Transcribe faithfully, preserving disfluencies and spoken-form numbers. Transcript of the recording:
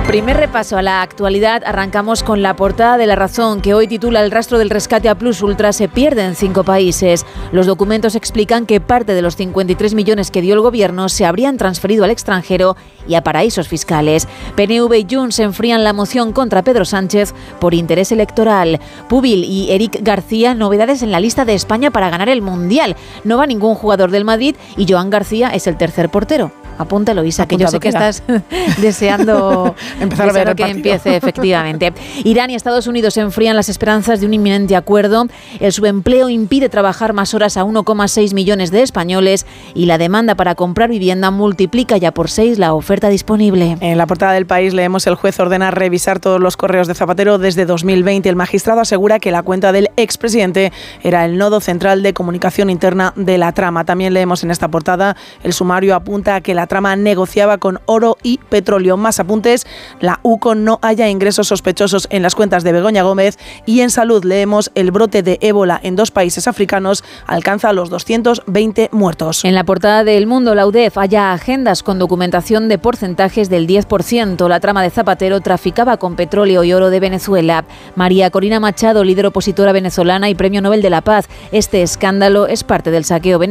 Primer repaso a la actualidad. Arrancamos con la portada de La Razón, que hoy titula: El rastro del rescate a Plus Ultra se pierde en cinco países. Los documentos explican que parte de los cincuenta y tres millones que dio el gobierno se habrían transferido al extranjero y a paraísos fiscales. P N V y Junts enfrían la moción contra Pedro Sánchez por interés electoral. Pubil y Eric García, novedades en la lista de España para ganar el Mundial. No va ningún jugador del Madrid y Joan García es el tercer portero. Apúntalo, Isa, que yo sé que queda. estás deseando, Empezar a ver deseando el que partido. empiece, efectivamente. Irán y Estados Unidos enfrían las esperanzas de un inminente acuerdo. El subempleo impide trabajar más horas a uno coma seis millones de españoles y la demanda para comprar vivienda multiplica ya por seis la oferta disponible. En la portada del País leemos: el juez ordena revisar todos los correos de Zapatero desde dos mil veinte. El magistrado asegura que la cuenta del expresidente era el nodo central de comunicación interna de la trama. También leemos en esta portada: el sumario apunta a que la trama negociaba con oro y petróleo. Más apuntes: la UCO no halla ingresos sospechosos en las cuentas de Begoña Gómez. Y en salud leemos: el brote de ébola en dos países africanos alcanza los doscientos veinte muertos. En la portada de El Mundo, la U D E F halla agendas con documentación de porcentajes del diez por ciento. La trama de Zapatero traficaba con petróleo y oro de Venezuela. María Corina Machado, líder opositora venezolana y Premio Nobel de la Paz. Este escándalo es parte del saqueo venezolano